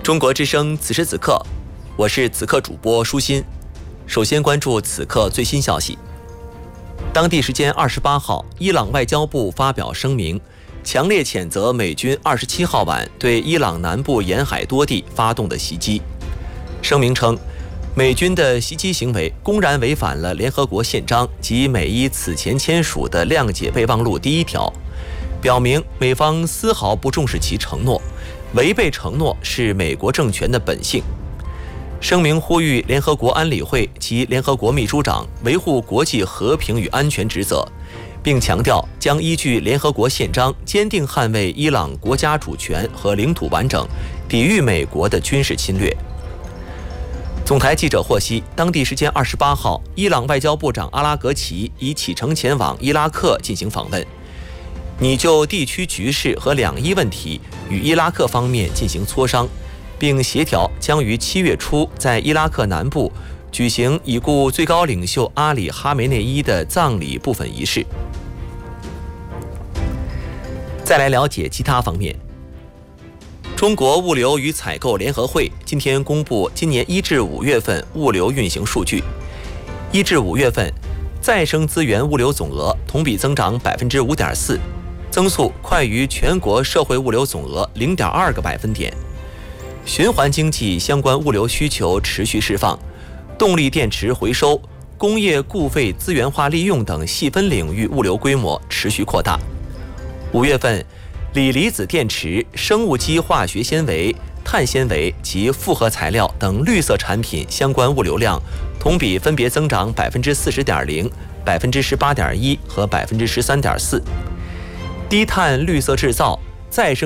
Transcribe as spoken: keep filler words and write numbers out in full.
中国之声此时此刻，我是此刻主播舒心。首先关注此刻最新消息。当地时间二十八号，伊朗外交部发表声明，强烈谴责美军二十七号晚对伊朗南部沿海多地发动的袭击。声明称，美军的袭击行为公然违反了联合国宪章及美伊此前签署的谅解备忘录第一条，表明美方丝毫不重视其承诺，违背承诺是美国政权的本性。声明呼吁联合国安理会及联合国秘书长维护国际和平与安全职责，并强调将依据联合国宪章坚定捍卫伊朗国家主权和领土完整，抵御美国的军事侵略。总台记者获悉，当地时间二十八号，伊朗外交部长阿拉格齐已启程前往伊拉克进行访问，拟就地区局势和两伊问题与伊拉克方面进行磋商，并协调将于七月初在伊拉克南部举行已故最高领袖阿里·哈梅内伊的葬礼部分仪式。再来了解其他方面。中国物流与采购联合会今天公布今年一至五月份物流运行数据。一至五月份，再生资源物流总额同比增长百分之五点四，增速快于全国社会物流总额零点二个百分点。循环经济相关物流需求持续释放，动力电池回收、工业固废资源化利用等细分领域物流规模持续扩大。五月份，锂离子电池、生物基化学纤维、碳纤维及复合材料等绿色产品相关物流量同比分别增长百分之四十点零、百分之十八点一和百分之十三点四。低碳绿色制造、再生